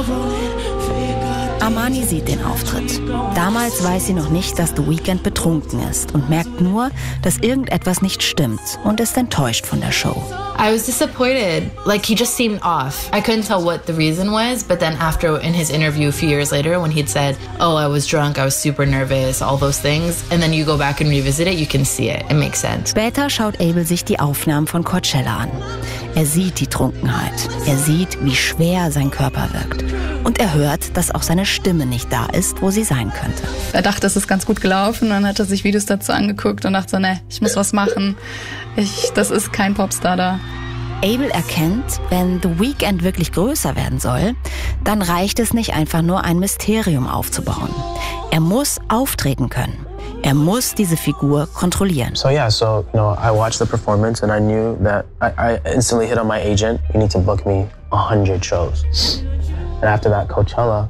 Armani sieht den Auftritt. Damals weiß sie noch nicht, dass The Weeknd betrunken ist und merkt nur, dass irgendetwas nicht stimmt und ist enttäuscht von der Show. I was disappointed. Like, he just seemed off. I couldn't tell what the reason was, but then after, in his interview a few years later, when he'd said, oh, I was drunk, I was super nervous, all those things, and then you go back and revisit it, you can see it. It makes sense. Später schaut Abel sich die Aufnahmen von Coachella an. Er sieht die Trunkenheit. Er sieht, wie schwer sein Körper wirkt. Und er hört, dass auch seine Stimme nicht da ist, wo sie sein könnte. Er dachte, es ist ganz gut gelaufen, dann hat er sich Videos dazu angeguckt und dachte so, ne, ich muss was machen. Das ist kein Popstar da. Abel erkennt, wenn The Weeknd wirklich größer werden soll, dann reicht es nicht einfach nur, ein Mysterium aufzubauen. Er muss auftreten können. Er muss diese Figur kontrollieren. So I watched the performance and I knew that I instantly hit on my agent. You need to book me 100 shows. And after that Coachella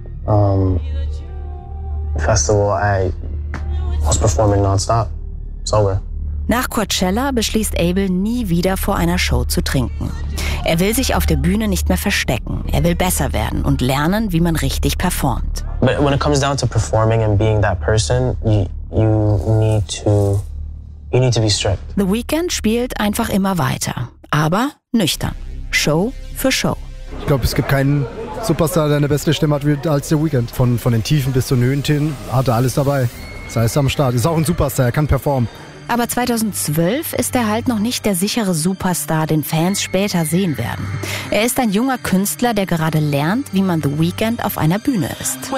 festival, I was performing nonstop, sober. Nach Coachella beschließt Abel, nie wieder vor einer Show zu trinken. Er will sich auf der Bühne nicht mehr verstecken. Er will besser werden und lernen, wie man richtig performt. But when it comes down to performing and being that person, you need to be strict. The Weeknd spielt einfach immer weiter, aber nüchtern. Show für Show. Ich glaube, es gibt keinen Superstar, der eine bessere Stimme hat als The Weeknd. Von den Tiefen bis zu den Höhen hat er alles dabei. Das heißt, am Start. Ist auch ein Superstar, er kann performen. Aber 2012 ist er halt noch nicht der sichere Superstar, den Fans später sehen werden. Er ist ein junger Künstler, der gerade lernt, wie man The Weeknd auf einer Bühne ist.